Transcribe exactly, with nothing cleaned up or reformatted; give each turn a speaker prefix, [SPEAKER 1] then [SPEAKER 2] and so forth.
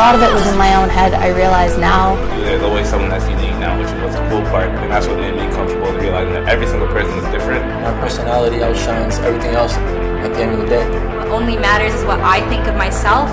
[SPEAKER 1] lot of it was in my own head, I realize now.
[SPEAKER 2] There's always someone that's unique now, which is what's the cool part. And that's what made me comfortable realizing that every single person is different.
[SPEAKER 3] My personality outshines everything else at the end of the day.
[SPEAKER 4] What only matters is what I think of myself.